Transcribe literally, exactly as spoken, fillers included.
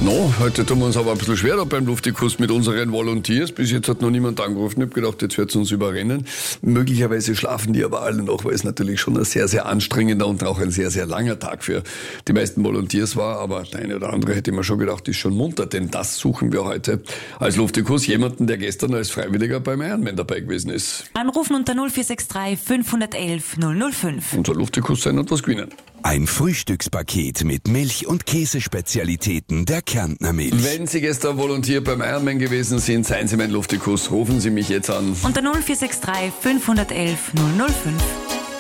No, heute tun wir uns aber ein bisschen schwerer beim Luftikus mit unseren Volunteers. Bis jetzt hat noch niemand angerufen. Ich habe gedacht, jetzt wird es uns überrennen. Möglicherweise schlafen die aber alle noch, weil es natürlich schon ein sehr, sehr anstrengender und auch ein sehr, sehr langer Tag für die meisten Volunteers war. Aber der eine oder andere hätte mir schon gedacht, ist schon munter, denn das suchen wir heute als Luftikus. Jemanden, der gestern als Freiwilliger beim Ironman dabei gewesen ist. Anrufen unter null vier sechs drei fünf eins eins null null fünf. Unser Luftikus sein und was gewinnen. Ein Frühstückspaket mit Milch- und Käsespezialitäten der Kärntner Milch. Wenn Sie gestern Volontier beim Ironman gewesen sind, seien Sie mein Luftikus. Rufen Sie mich jetzt an. Unter null vier sechs drei fünf eins eins null null fünf.